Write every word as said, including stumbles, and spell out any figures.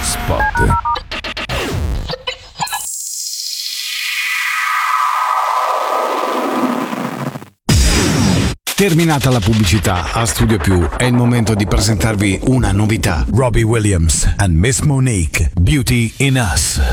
Spot. Terminata la pubblicità a Studio Più, è il momento di presentarvi una novità. Robbie Williams and Miss Monique, Beauty in Us.